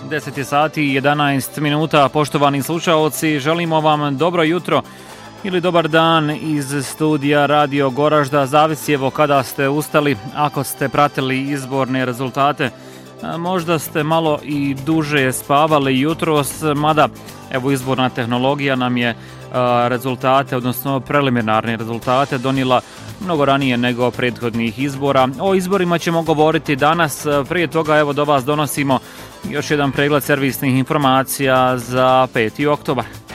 10 sati i 11 minuta, poštovani slušaoci, želimo vam dobro jutro ili dobar dan iz studija Radio Goražda, zavisi evo kada ste ustali, ako ste pratili izborne rezultate, možda ste malo i duže spavali jutros, mada evo izborna tehnologija nam je rezultate, odnosno preliminarne rezultate donijela mnogo ranije nego prethodnih izbora. O izborima ćemo govoriti danas, prije toga evo do vas donosimo još jedan pregled servisnih informacija za 5. oktobar.